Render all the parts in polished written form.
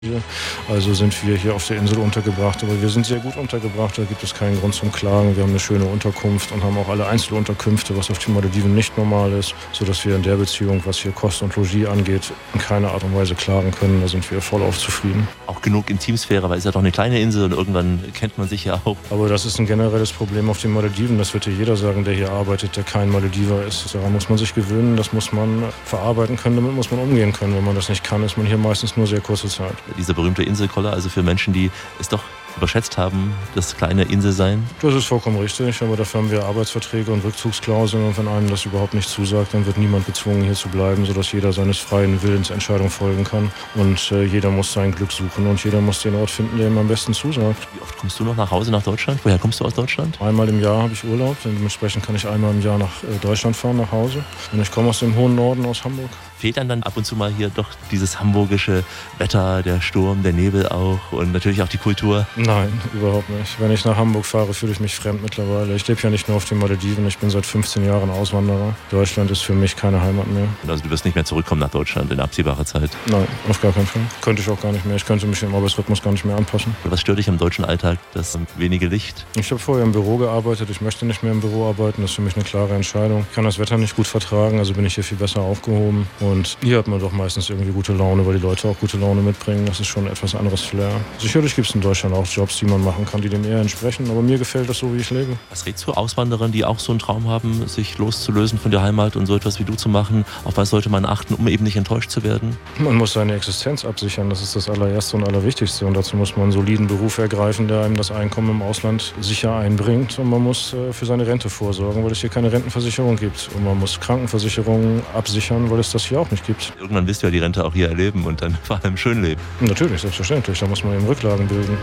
Also sind wir hier auf der Insel untergebracht, aber wir sind sehr gut untergebracht, da gibt es keinen Grund zum Klagen. Wir haben eine schöne Unterkunft und haben auch alle Einzelunterkünfte, was auf den Malediven nicht normal ist, sodass wir in der Beziehung, was hier Kost und Logis angeht, in keiner Art und Weise klagen können. Da sind wir vollauf zufrieden. Auch genug Intimsphäre, weil es ja doch eine kleine Insel und irgendwann kennt man sich ja auch. Aber das ist ein generelles Problem auf den Malediven. Das wird dir jeder sagen, der hier arbeitet, der kein Malediver ist. Daran muss man sich gewöhnen, das muss man verarbeiten können, damit muss man umgehen können. Wenn man das nicht kann, ist man hier meistens nur sehr kurze Zeit. Dieser berühmte Inselkoller, also für Menschen, die es doch überschätzt haben, das kleine Inselsein? Das ist vollkommen richtig, aber dafür haben wir Arbeitsverträge und Rückzugsklauseln und wenn einem das überhaupt nicht zusagt, dann wird niemand gezwungen, hier zu bleiben, sodass jeder seines freien Willens Entscheidung folgen kann und jeder muss sein Glück suchen und jeder muss den Ort finden, der ihm am besten zusagt. Wie oft kommst du noch nach Hause, nach Deutschland? Woher kommst du aus Deutschland? Einmal im Jahr habe ich Urlaub, dementsprechend kann ich einmal im Jahr nach Deutschland fahren, nach Hause und ich komme aus dem hohen Norden, aus Hamburg. Fehlt dann ab und zu mal hier doch dieses hamburgische Wetter, der Sturm, der Nebel auch und natürlich auch die Kultur? Nein, überhaupt nicht. Wenn ich nach Hamburg fahre, fühle ich mich fremd mittlerweile. Ich lebe ja nicht nur auf den Malediven, ich bin seit 15 Jahren Auswanderer. Deutschland ist für mich keine Heimat mehr. Also du wirst nicht mehr zurückkommen nach Deutschland in absehbarer Zeit? Nein, auf gar keinen Fall. Könnte ich auch gar nicht mehr. Ich könnte mich im Arbeitsrhythmus gar nicht mehr anpassen. Was stört dich am deutschen Alltag? Das wenige Licht? Ich habe vorher im Büro gearbeitet. Ich möchte nicht mehr im Büro arbeiten. Das ist für mich eine klare Entscheidung. Ich kann das Wetter nicht gut vertragen, also bin ich hier viel besser aufgehoben. Und hier hat man doch meistens irgendwie gute Laune, weil die Leute auch gute Laune mitbringen. Das ist schon etwas anderes Flair. Sicherlich gibt es in Deutschland auch Jobs, die man machen kann, die dem eher entsprechen. Aber mir gefällt das so, wie ich lebe. Was rätst du Auswanderern, die auch so einen Traum haben, sich loszulösen von der Heimat und so etwas wie du zu machen? Auf was sollte man achten, um eben nicht enttäuscht zu werden? Man muss seine Existenz absichern. Das ist das Allererste und Allerwichtigste. Und dazu muss man einen soliden Beruf ergreifen, der einem das Einkommen im Ausland sicher einbringt. Und man muss für seine Rente vorsorgen, weil es hier keine Rentenversicherung gibt. Und man muss Krankenversicherungen absichern, weil es das hier auch nicht gibt. Irgendwann wirst du ja die Rente auch hier erleben und dann vor allem schön leben. Natürlich, selbstverständlich. Da muss man eben Rücklagen bilden.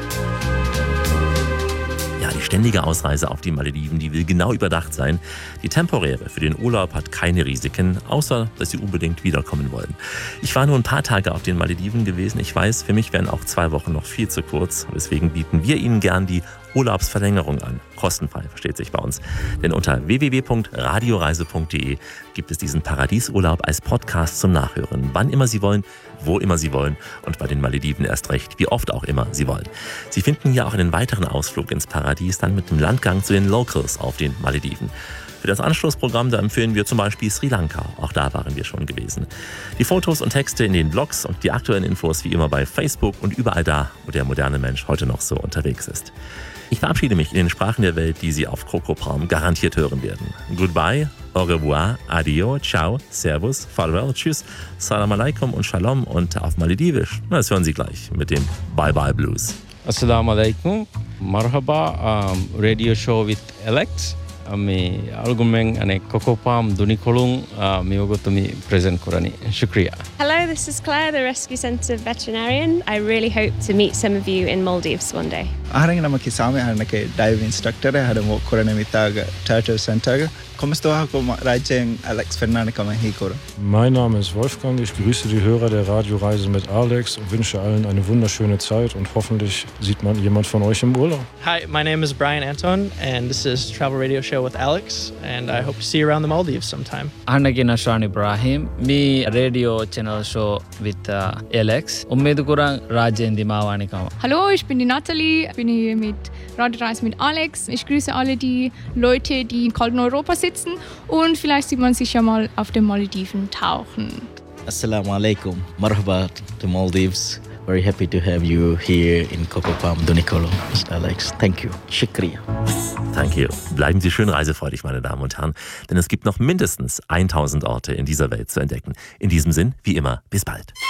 Ja, die ständige Ausreise auf die Malediven, die will genau überdacht sein. Die temporäre für den Urlaub hat keine Risiken, außer dass sie unbedingt wiederkommen wollen. Ich war nur ein paar Tage auf den Malediven gewesen. Ich weiß, für mich wären auch 2 Wochen noch viel zu kurz. Deswegen bieten wir Ihnen gern die Urlaubsverlängerung an. Kostenfrei, versteht sich bei uns. Denn unter www.radioreise.de gibt es diesen Paradiesurlaub als Podcast zum Nachhören. Wann immer Sie wollen, wo immer Sie wollen und bei den Malediven erst recht, wie oft auch immer Sie wollen. Sie finden hier auch einen weiteren Ausflug ins Paradies, dann mit dem Landgang zu den Locals auf den Malediven. Für das Anschlussprogramm, da empfehlen wir zum Beispiel Sri Lanka. Auch da waren wir schon gewesen. Die Fotos und Texte in den Blogs und die aktuellen Infos wie immer bei Facebook und überall da, wo der moderne Mensch heute noch so unterwegs ist. Ich verabschiede mich in den Sprachen der Welt, die Sie auf Coco Palm garantiert hören werden. Goodbye, au revoir, adio, ciao, servus, farewell, tschüss, salam alaikum und shalom und auf Maledivisch. Das hören Sie gleich mit dem Bye Bye Blues. Assalamu alaikum, marhaba, radio show with Alex. Me algumen ane Coco Palm Dunikolung me ogotumi present korani. Shukriya. Hello, this is Claire, the Rescue Centre veterinarian. I really hope to meet some of you in Maldives one day. Aharenga namaki same aharenake dive instructor hadamo korane mitaga turtle center. Kommst du auch Rajeng Alex Fernandes hier kora? Mein Name ist Wolfgang. Ich grüße die Hörer der Radioreise mit Alex und wünsche allen eine wunderschöne Zeit und hoffentlich sieht man jemand von euch im Urlaub. Hi, my name is Brian Anton and this is Travel Radio Show with Alex and I hope to see you around the Maldives sometime. Aharenga Nashran Ibrahim, me radio channel show with Alex. Ummeed kurang Rajen Dimawani kama. Hallo, ich bin die Nathalie. Ich bin hier mit Radioreise mit Alex. Ich grüße alle die Leute, die in kalten Europa sitzen und vielleicht sieht man sich ja mal auf den Malediven tauchen. Assalamu alaikum. Marhaba to Maldives. Very happy to have you here in Coco Palm Dunikolo, Mr. Alex. Thank you. Shukriya. Thank you. Bleiben Sie schön reisefreudig, meine Damen und Herren, denn es gibt noch mindestens 1000 Orte in dieser Welt zu entdecken. In diesem Sinn, wie immer, bis bald.